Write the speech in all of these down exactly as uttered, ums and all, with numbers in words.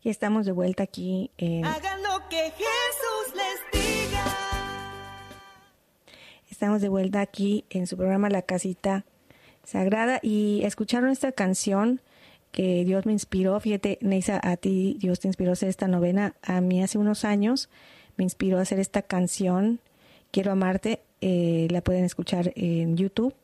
Y estamos de vuelta aquí en... Hagan lo que Jesús les diga. Estamos de vuelta aquí en su programa La Casita Sagrada y escucharon esta canción que Dios me inspiró. Fíjate, Neisa, a ti Dios te inspiró a hacer esta novena. A mí hace unos años me inspiró a hacer esta canción, Quiero Amarte. Eh, la pueden escuchar en YouTube.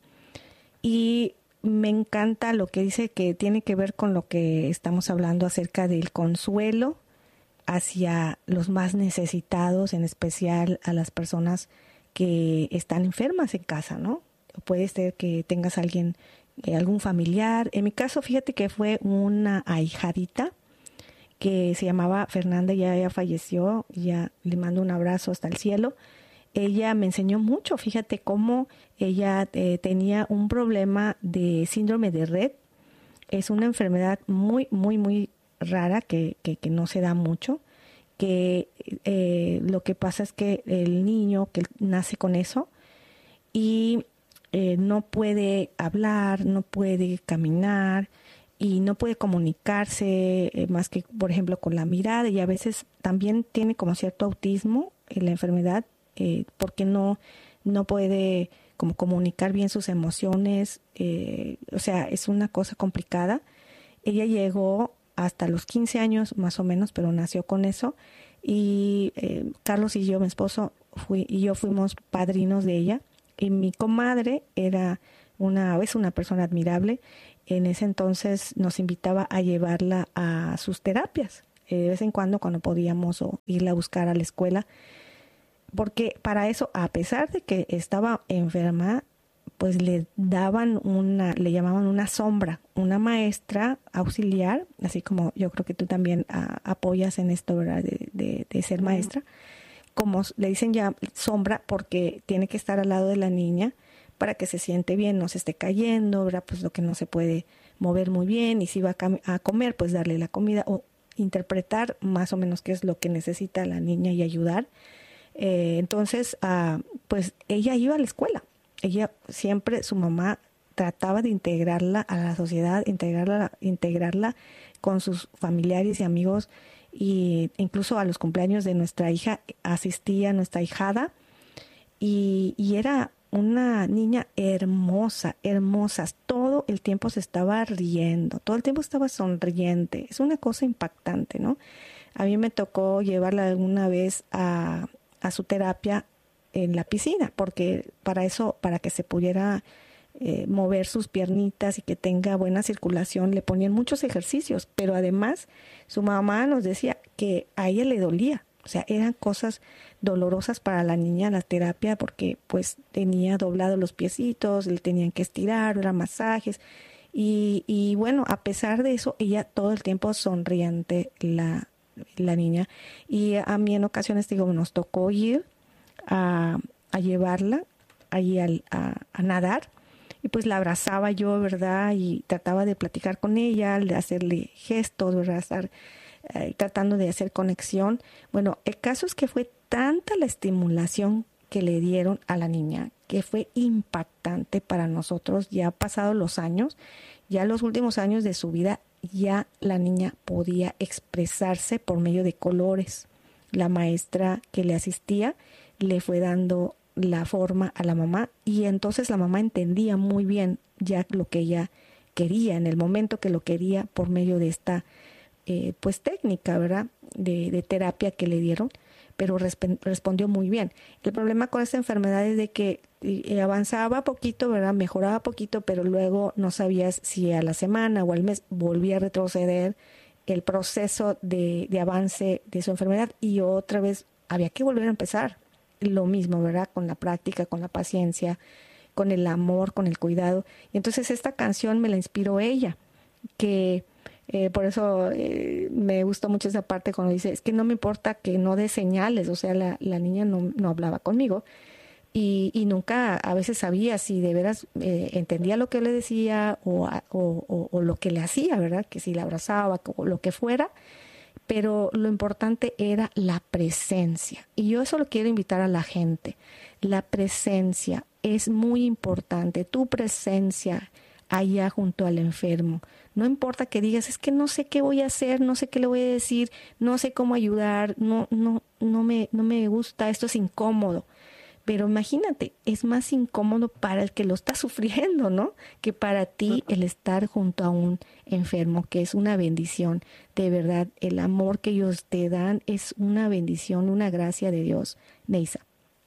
Y me encanta lo que dice, que tiene que ver con lo que estamos hablando acerca del consuelo hacia los más necesitados, en especial a las personas que están enfermas en casa, ¿no? Puede ser que tengas a alguien, eh, algún familiar. En mi caso, fíjate que fue una ahijadita que se llamaba Fernanda, ya ella falleció, ya le mando un abrazo hasta el cielo. Ella me enseñó mucho, fíjate cómo ella eh, tenía un problema de síndrome de Rett. Es una enfermedad muy, muy, muy rara que, que, que no se da mucho, que eh, lo que pasa es que el niño que nace con eso y eh, no puede hablar, no puede caminar y no puede comunicarse eh, más que, por ejemplo, con la mirada, y a veces también tiene como cierto autismo en la enfermedad, Eh, porque no, no puede como comunicar bien sus emociones, eh, o sea, es una cosa complicada. Ella llegó hasta los quince años más o menos, pero nació con eso, y eh, Carlos y yo, mi esposo, fui, y yo fuimos padrinos de ella, y mi comadre era una, es una persona admirable. En ese entonces nos invitaba a llevarla a sus terapias, eh, de vez en cuando, cuando podíamos, o irla a buscar a la escuela, porque para eso, a pesar de que estaba enferma, pues le daban una, le llamaban una sombra, una maestra auxiliar, así como yo creo que tú también a, apoyas en esto, ¿verdad? De, de, de ser maestra, como le dicen ya sombra, porque tiene que estar al lado de la niña para que se siente bien, no se esté cayendo, ¿verdad? Pues lo que no se puede mover muy bien, y si va a, cam- a comer, pues darle la comida o interpretar más o menos qué es lo que necesita la niña y ayudar. Eh, entonces, uh, pues ella iba a la escuela. Ella siempre, su mamá trataba de integrarla a la sociedad, integrarla, integrarla con sus familiares y amigos, y incluso a los cumpleaños de nuestra hija asistía nuestra hijada, y, y era una niña hermosa, hermosa. Todo el tiempo se estaba riendo, todo el tiempo estaba sonriente. Es una cosa impactante, ¿no? A mí me tocó llevarla alguna vez a a su terapia en la piscina, porque para eso, para que se pudiera eh, mover sus piernitas y que tenga buena circulación, le ponían muchos ejercicios, pero además su mamá nos decía que a ella le dolía, o sea, eran cosas dolorosas para la niña la terapia, porque pues tenía doblados los piecitos, le tenían que estirar, eran masajes, y, y bueno, a pesar de eso, ella todo el tiempo sonriente, la la niña. Y a mí en ocasiones, digo, nos tocó ir a, a llevarla allí al, a, a nadar, y pues la abrazaba yo, ¿verdad? Y trataba de platicar con ella, de hacerle gestos, ¿verdad? Estar eh, tratando de hacer conexión. Bueno, el caso es que fue tanta la estimulación que le dieron a la niña que fue impactante para nosotros. Ya pasados los años, ya los últimos años de su vida, ya la niña podía expresarse por medio de colores. La maestra que le asistía le fue dando la forma a la mamá, y entonces la mamá entendía muy bien ya lo que ella quería en el momento que lo quería, por medio de esta eh, pues técnica, ¿verdad? De, de terapia que le dieron, pero resp- respondió muy bien. El problema con esta enfermedad es de que eh, avanzaba poquito, ¿verdad? Mejoraba poquito, pero luego no sabías si a la semana o al mes volvía a retroceder el proceso de, de avance de su enfermedad, y otra vez había que volver a empezar. Lo mismo, ¿verdad? Con la práctica, con la paciencia, con el amor, con el cuidado. Y entonces esta canción me la inspiró ella, que eh, por eso eh, me gustó mucho esa parte cuando dice, es que no me importa que no dé señales, o sea, la, la niña no, no hablaba conmigo, y, y nunca a veces sabía si de veras eh, entendía lo que le decía o, o, o, o lo que le hacía, ¿verdad? Que si la abrazaba o lo que fuera, pero lo importante era la presencia. Y yo eso lo quiero invitar a la gente. La presencia es muy importante. Tu presencia allá junto al enfermo. No importa que digas, es que no sé qué voy a hacer, no sé qué le voy a decir, no sé cómo ayudar, no, no, no me, no me gusta, esto es incómodo. Pero imagínate, es más incómodo para el que lo está sufriendo, ¿no? Que para ti el estar junto a un enfermo, que es una bendición. De verdad, el amor que ellos te dan es una bendición, una gracia de Dios. Neisa.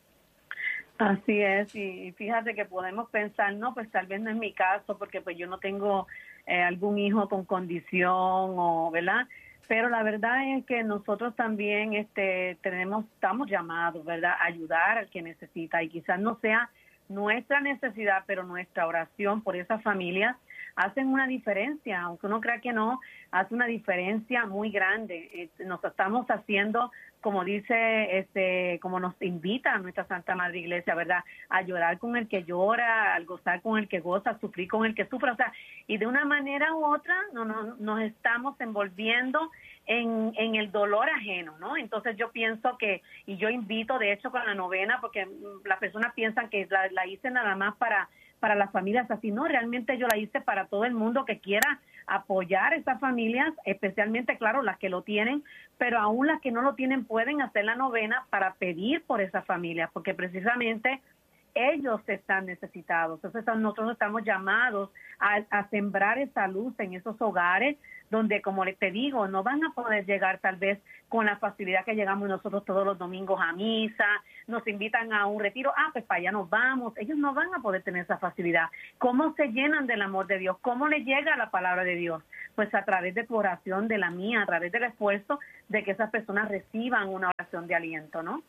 Así es, y fíjate que podemos pensar, no, pues tal vez no es mi caso, porque pues yo no tengo eh, algún hijo con condición, o ¿verdad? Pero la verdad es que nosotros también este, tenemos, estamos llamados, ¿verdad?, a ayudar al que necesita, y quizás no sea nuestra necesidad, pero nuestra oración por esas familias hacen una diferencia, aunque uno crea que no, hace una diferencia muy grande. Eh, nos estamos haciendo, como dice, este, como nos invita nuestra Santa Madre Iglesia, ¿verdad?, a llorar con el que llora, al gozar con el que goza, a sufrir con el que sufre, o sea, y de una manera u otra no, no, nos estamos envolviendo en, en el dolor ajeno, ¿no? Entonces yo pienso que, y yo invito, de hecho, con la novena, porque las personas piensan que la, la hice nada más para para las familias así, no, realmente yo la hice para todo el mundo que quiera apoyar a esas familias, especialmente, claro, las que lo tienen, pero aún las que no lo tienen pueden hacer la novena para pedir por esas familias, porque precisamente ellos están necesitados. Entonces nosotros estamos llamados a, a sembrar esa luz en esos hogares donde, como te digo, no van a poder llegar tal vez con la facilidad que llegamos nosotros todos los domingos a misa, nos invitan a un retiro, ah, pues para allá nos vamos. Ellos no van a poder tener esa facilidad. ¿Cómo se llenan del amor de Dios? ¿Cómo les llega la palabra de Dios? Pues a través de tu oración, de la mía, a través del esfuerzo de que esas personas reciban una oración de aliento, ¿no?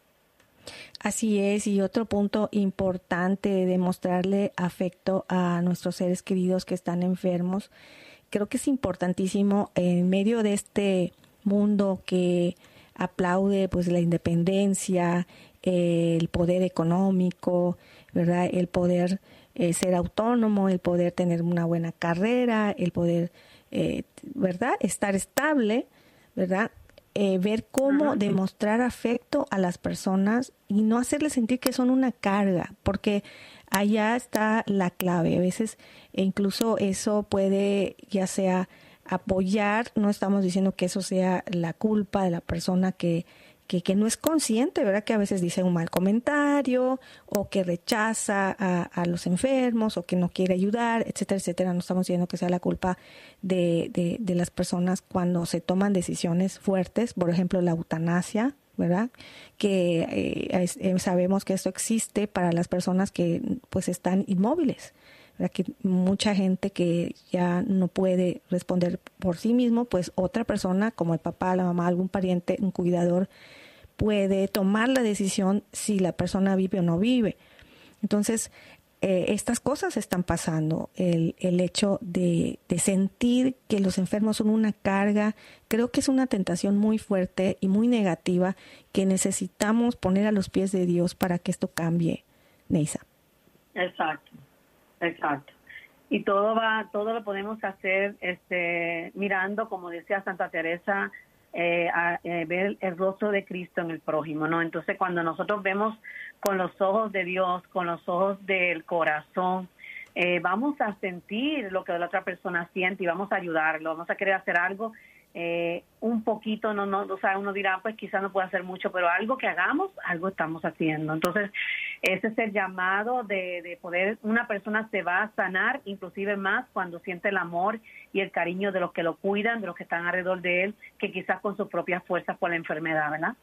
Así es, y otro punto importante de demostrarle afecto a nuestros seres queridos que están enfermos, creo que es importantísimo en medio de este mundo que aplaude pues la independencia, eh, el poder económico, ¿verdad? El poder eh, ser autónomo, el poder tener una buena carrera, el poder, eh, ¿verdad? Estar estable, ¿verdad? Eh, ver cómo uh-huh. demostrar afecto a las personas y no hacerles sentir que son una carga, porque allá está la clave. A veces incluso eso puede ya sea apoyar, no estamos diciendo que eso sea la culpa de la persona que, que, que no es consciente, ¿verdad? Que a veces dice un mal comentario o que rechaza a, a los enfermos o que no quiere ayudar, etcétera, etcétera. No estamos diciendo que sea la culpa de, de, de las personas cuando se toman decisiones fuertes, por ejemplo, la eutanasia, ¿verdad? Que eh, eh, sabemos que esto existe para las personas que pues están inmóviles, ¿verdad? Que mucha gente que ya no puede responder por sí mismo, pues otra persona como el papá, la mamá, algún pariente, un cuidador puede tomar la decisión si la persona vive o no vive. Entonces, eh, estas cosas están pasando. El, el hecho de, de sentir que los enfermos son una carga, creo que es una tentación muy fuerte y muy negativa que necesitamos poner a los pies de Dios para que esto cambie, Neisa. Exacto, exacto. Y todo va, todo lo podemos hacer este, mirando, como decía Santa Teresa, Eh, a eh, ver el rostro de Cristo en el prójimo, ¿no? Entonces, cuando nosotros vemos con los ojos de Dios, con los ojos del corazón, eh, vamos a sentir lo que la otra persona siente y vamos a ayudarlo, vamos a querer hacer algo eh, un poquito, no, no, o sea, uno dirá, pues quizás no puede hacer mucho, pero algo que hagamos, algo estamos haciendo. Entonces, ese es el llamado de, de poder, una persona se va a sanar, inclusive más cuando siente el amor y el cariño de los que lo cuidan, de los que están alrededor de él, que quizás con sus propias fuerzas por la enfermedad, ¿verdad?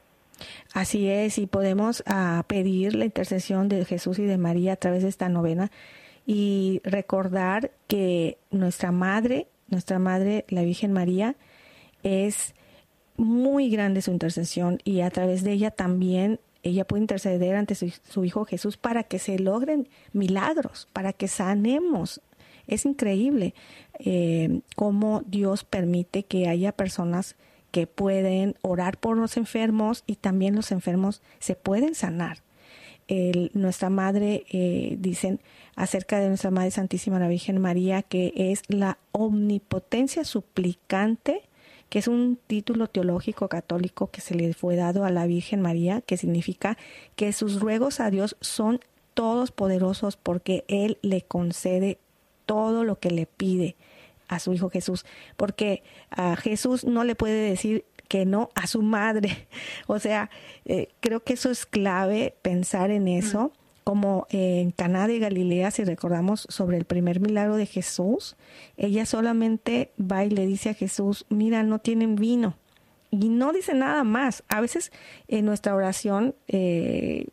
Así es, y podemos uh, pedir la intercesión de Jesús y de María a través de esta novena y recordar que nuestra madre, nuestra madre, la Virgen María, es muy grande su intercesión y a través de ella también ella puede interceder ante su, su Hijo Jesús para que se logren milagros, para que sanemos. Es increíble eh, cómo Dios permite que haya personas que pueden orar por los enfermos y también los enfermos se pueden sanar. El, nuestra madre, eh, dicen acerca de nuestra Madre Santísima la Virgen María, que es la omnipotencia suplicante, que es un título teológico católico que se le fue dado a la Virgen María, que significa que sus ruegos a Dios son todos poderosos porque Él le concede todo lo que le pide a su Hijo Jesús, porque a Jesús no le puede decir que no a su madre. O sea, eh, creo que eso es clave, pensar en eso, como en Caná de Galilea, si recordamos sobre el primer milagro de Jesús, ella solamente va y le dice a Jesús, mira, no tienen vino. Y no dice nada más. A veces en nuestra oración eh,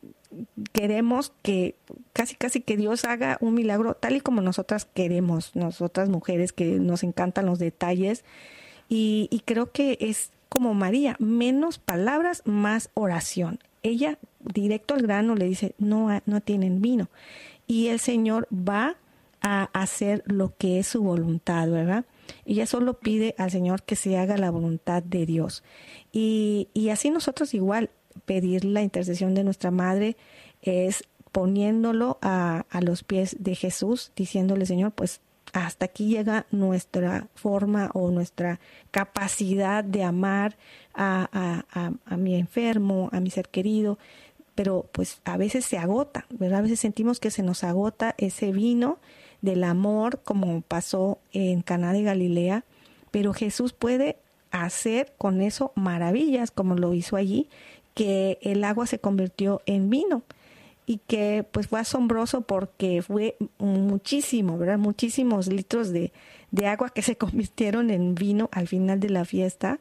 queremos que casi casi que Dios haga un milagro tal y como nosotras queremos, nosotras mujeres que nos encantan los detalles. Y, y creo que es como María, menos palabras, más oración. Ella directo al grano le dice, no, no tienen vino. Y el Señor va a hacer lo que es su voluntad, ¿verdad? Ella solo pide al Señor que se haga la voluntad de Dios. Y, y así nosotros igual, pedir la intercesión de nuestra Madre es poniéndolo a, a los pies de Jesús, diciéndole, Señor, pues hasta aquí llega nuestra forma o nuestra capacidad de amar a, a, a, a mi enfermo, a mi ser querido, pero pues a veces se agota, ¿verdad? A veces sentimos que se nos agota ese vino del amor, como pasó en Caná de Galilea, pero Jesús puede hacer con eso maravillas, como lo hizo allí, que el agua se convirtió en vino. Y que pues fue asombroso porque fue muchísimo, ¿verdad? Muchísimos litros de, de agua que se convirtieron en vino al final de la fiesta.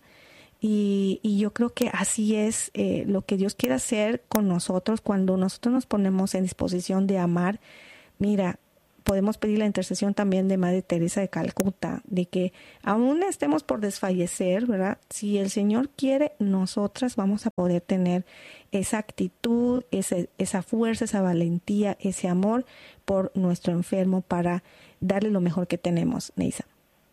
Y, y yo creo que así es eh, lo que Dios quiere hacer con nosotros cuando nosotros nos ponemos en disposición de amar. Mira, podemos pedir la intercesión también de Madre Teresa de Calcuta, de que aún estemos por desfallecer, ¿verdad? Si el Señor quiere, nosotras vamos a poder tener esa actitud, ese, esa fuerza, esa valentía, ese amor por nuestro enfermo para darle lo mejor que tenemos, Neisa.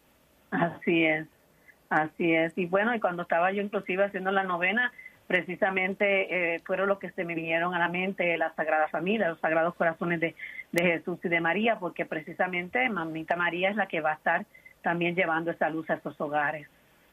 Así es, así es. Y bueno, y cuando estaba yo inclusive haciendo la novena, precisamente eh, fueron los que se me vinieron a la mente, la Sagrada Familia, los Sagrados Corazones de, de Jesús y de María, porque precisamente Mamita María es la que va a estar también llevando esa luz a esos hogares.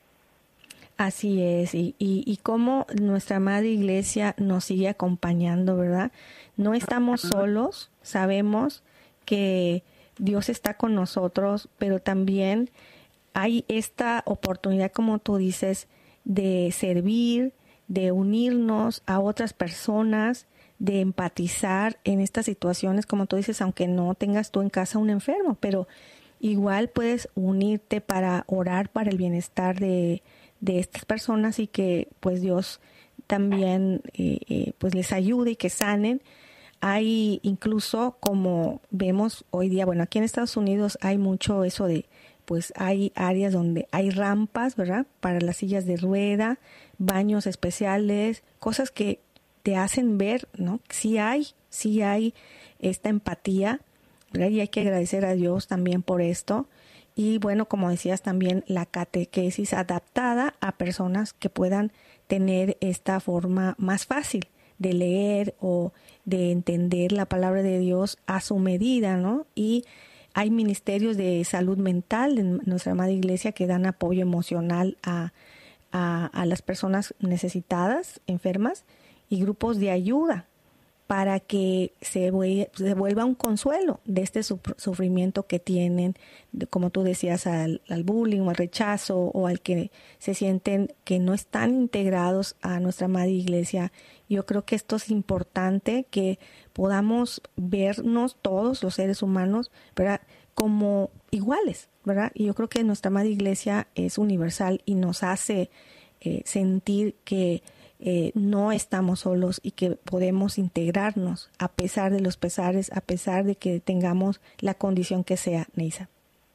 Así es, y, y, y cómo nuestra Madre Iglesia nos sigue acompañando, ¿verdad? No estamos solos, sabemos que Dios está con nosotros, pero también hay esta oportunidad, como tú dices, de servir, de unirnos a otras personas, de empatizar en estas situaciones, como tú dices, aunque no tengas tú en casa un enfermo, pero igual puedes unirte para orar para el bienestar de, de estas personas y que pues Dios también eh, eh, pues les ayude y que sanen. Hay incluso, como vemos hoy día, bueno, aquí en Estados Unidos hay mucho eso de, pues hay áreas donde hay rampas, ¿verdad? Para las sillas de rueda, baños especiales, cosas que te hacen ver, ¿no? Sí hay, sí hay esta empatía, ¿verdad? Y hay que agradecer a Dios también por esto. Y bueno, como decías también, la catequesis adaptada a personas que puedan tener esta forma más fácil de leer o de entender la palabra de Dios a su medida, ¿no? Y hay ministerios de salud mental de nuestra Madre Iglesia que dan apoyo emocional a, a, a las personas necesitadas, enfermas, y grupos de ayuda para que se, se vuelva un consuelo de este sufrimiento que tienen, de, como tú decías, al, al bullying o al rechazo, o al que se sienten que no están integrados a nuestra Madre Iglesia. Yo creo que esto es importante, que podamos vernos todos los seres humanos, ¿verdad?, como iguales, ¿verdad? Y yo creo que nuestra Madre Iglesia es universal y nos hace eh, sentir que Eh, no estamos solos y que podemos integrarnos a pesar de los pesares, a pesar de que tengamos la condición que sea, Neisa.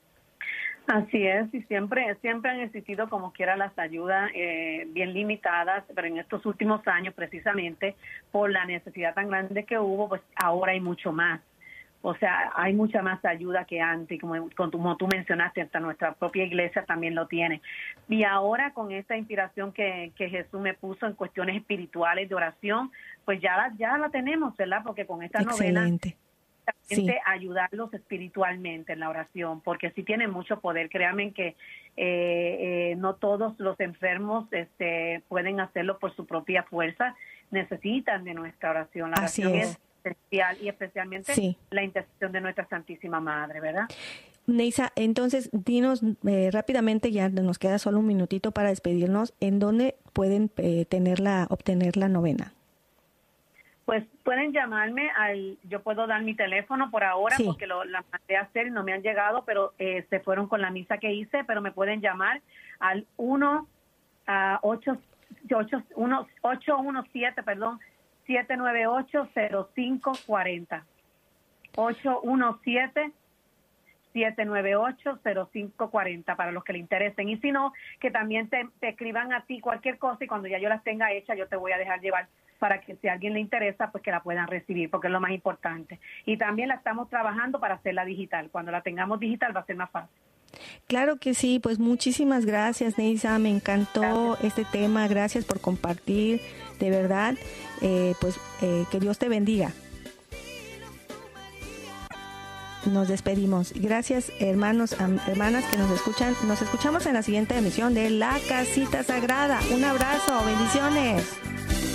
Así es, y siempre siempre han existido como quiera las ayudas eh, bien limitadas, pero en estos últimos años, precisamente por la necesidad tan grande que hubo, pues ahora hay mucho más. O sea, hay mucha más ayuda que antes, como, como tú mencionaste, hasta nuestra propia iglesia también lo tiene. Y ahora con esta inspiración que, que Jesús me puso en cuestiones espirituales de oración, pues ya la, ya la tenemos, ¿verdad? Porque con esta Excelente. novela, sí. ayudarlos espiritualmente en la oración, porque sí tiene mucho poder. Créanme que eh, eh, no todos los enfermos este, pueden hacerlo por su propia fuerza, necesitan de nuestra oración. La Así oración es. es esencial y especialmente sí. la intercesión de nuestra Santísima Madre, ¿verdad? Neisa, entonces dinos eh, rápidamente, ya nos queda solo un minutito para despedirnos, ¿en dónde pueden eh, tenerla, obtener la novena? Pues pueden llamarme al, yo puedo dar mi teléfono por ahora sí. porque lo, la mandé a hacer y no me han llegado, pero eh, se fueron con la misa que hice, pero me pueden llamar al uno ocho uno siete, perdón, siete nueve ocho cero cinco cuatro cero. ocho uno siete, siete nueve ocho cero cinco cuatro cero para los que le interesen. Y si no, que también te, te escriban a ti cualquier cosa y cuando ya yo las tenga hechas, yo te voy a dejar llevar para que si a alguien le interesa, pues que la puedan recibir, porque es lo más importante. Y también la estamos trabajando para hacerla digital. Cuando la tengamos digital va a ser más fácil. Claro que sí, pues muchísimas gracias, Neisa, me encantó gracias. Este tema, gracias por compartir, de verdad, eh, pues eh, que Dios te bendiga. Nos despedimos. Gracias, hermanos, hermanas que nos escuchan. Nos escuchamos en la siguiente emisión de La Casita Sagrada. Un abrazo, bendiciones.